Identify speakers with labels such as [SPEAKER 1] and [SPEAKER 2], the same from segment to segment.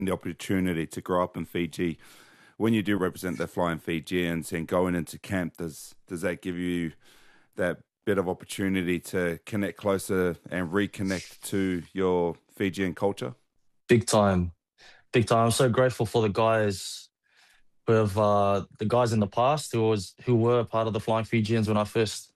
[SPEAKER 1] the opportunity to grow up in Fiji. When you do represent the Flying Fijians and going into camp, does that give you that bit of opportunity to connect closer and reconnect to your Fijian culture?
[SPEAKER 2] Big time. Big time. I'm so grateful for the guys the guys in the past who were part of the Flying Fijians when I first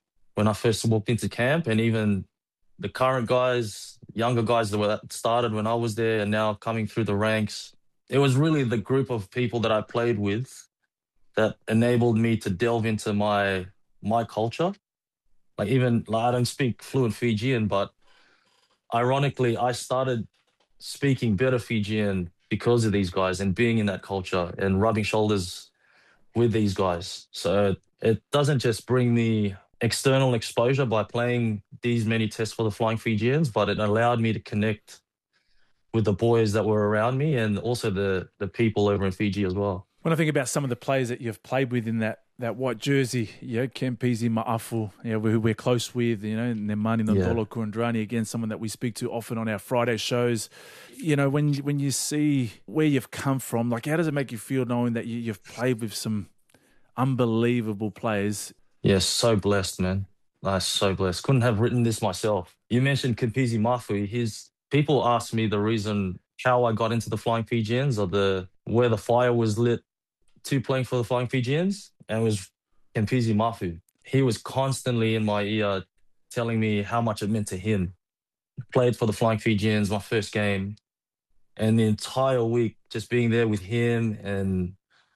[SPEAKER 2] walked into camp, and even the current guys, younger guys that started when I was there and now coming through the ranks. It was really the group of people that I played with that enabled me to delve into my culture. Like I don't speak fluent Fijian, but ironically, I started speaking better Fijian because of these guys and being in that culture and rubbing shoulders with these guys. So it doesn't just bring me external exposure by playing these many tests for the Flying Fijians, but it allowed me to connect with the boys that were around me and also the people over in Fiji as well.
[SPEAKER 3] When I think about some of the players that you've played with in that white jersey, Kempisi Ma'afu, who we're close with, and then Mani Nandolo Kurandrani, again, someone that we speak to often on our Friday shows. When you see where you've come from, like, how does it make you feel knowing that you've played with some unbelievable players?
[SPEAKER 2] Yes, so blessed, man. So blessed. Couldn't have written this myself. You mentioned Kempisi Ma'afu. People ask me the reason how I got into the Flying Fijians or where the fire was lit to playing for the Flying Fijians, and it was Kempisi Ma'afu. He was constantly in my ear telling me how much it meant to him. Played for the Flying Fijians, my first game, and the entire week just being there with him and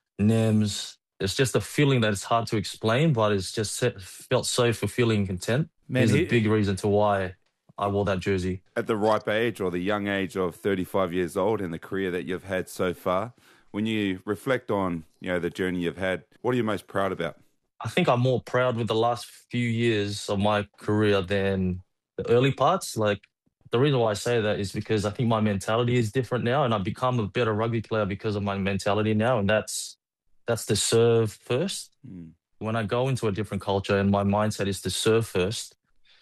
[SPEAKER 2] Nems. It's just a feeling that it's hard to explain, but it's just felt so fulfilling and content. Man, he's a big reason to why I wore that jersey.
[SPEAKER 1] At the ripe age or the young age of 35 years old in the career that you've had so far, when you reflect on the journey you've had, what are you most proud about?
[SPEAKER 2] I think I'm more proud with the last few years of my career than the early parts. Like, the reason why I say that is because I think my mentality is different now, and I've become a better rugby player because of my mentality now, and that's to serve first. When I go into a different culture and my mindset is to serve first,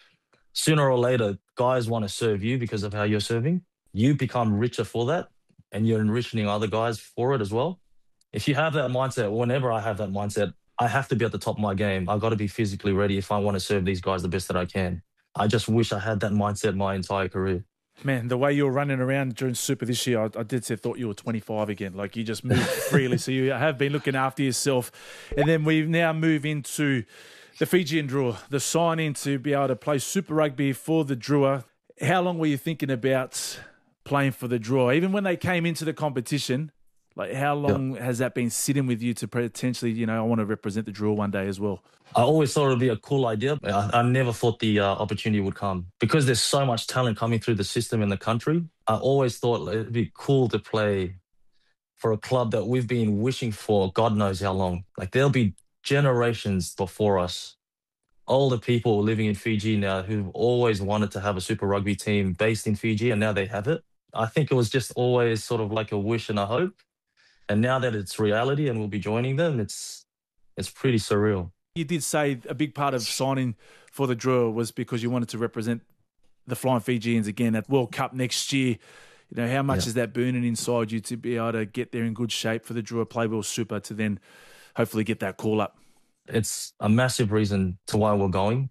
[SPEAKER 2] sooner or later, guys want to serve you because of how you're serving. You become richer for that, and you're enriching other guys for it as well. If you have that mindset, whenever I have that mindset, I have to be at the top of my game. I've got to be physically ready if I want to serve these guys the best that I can. I just wish I had that mindset my entire career.
[SPEAKER 3] Man, the way you were running around during Super this year, I thought you were 25 again. Like, you just moved freely. So you have been looking after yourself. And then we now move into the Fijian Drua, the sign-in to be able to play Super Rugby for the Drua. How long were you thinking about playing for the Drua? Even when they came into the competition, like, how long has that been sitting with you to potentially, I want to represent the Drua one day as well?
[SPEAKER 2] I always thought it would be a cool idea. I never thought the opportunity would come. Because there's so much talent coming through the system in the country, I always thought it would be cool to play for a club that we've been wishing for God knows how long. Like, there'll be generations before us, older people living in Fiji now who've always wanted to have a Super Rugby team based in Fiji, and now they have it. I think it was just always sort of like a wish and a hope. And now that it's reality and we'll be joining them, it's pretty surreal.
[SPEAKER 3] You did say a big part of signing for the Drua was because you wanted to represent the Flying Fijians again at World Cup next year. How much is that burning inside you to be able to get there in good shape for the Drua, play well Super, to then hopefully get that call up?
[SPEAKER 2] It's a massive reason to why we're going.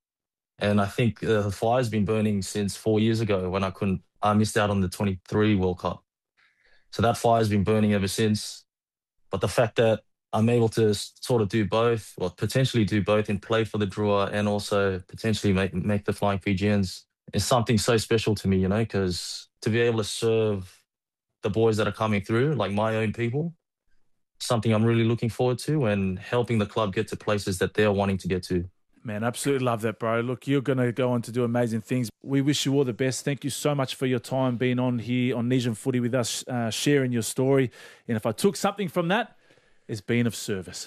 [SPEAKER 2] And I think the fire's been burning since 4 years ago when I missed out on the 23 World Cup. So that fire's been burning ever since. But the fact that I'm able to sort of do both, or potentially do both, and play for the Drua and also potentially make the Flying Fijians is something so special to me, because to be able to serve the boys that are coming through, like my own people, something I'm really looking forward to, and helping the club get to places that they're wanting to get to.
[SPEAKER 3] Man, absolutely love that, bro. Look, you're going to go on to do amazing things. We wish you all the best. Thank you so much for your time being on here on Nesian Footy with us, sharing your story. And if I took something from that, it's being of service.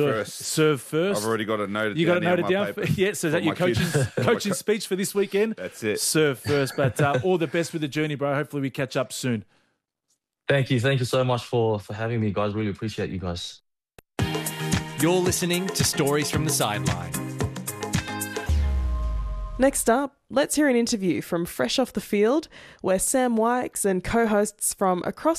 [SPEAKER 3] Serve first.
[SPEAKER 1] I've already got it noted down.
[SPEAKER 3] You got it noted down? Yeah, so is that your coaching speech for this weekend?
[SPEAKER 1] That's it.
[SPEAKER 3] Serve first. But all the best with the journey, bro. Hopefully we catch up soon.
[SPEAKER 2] Thank you. Thank you so much for having me, guys. Really appreciate you guys.
[SPEAKER 4] You're listening to Stories from the Sideline. Next up, let's hear an interview from Fresh Off the Field, where Sam Wykes and co-hosts from across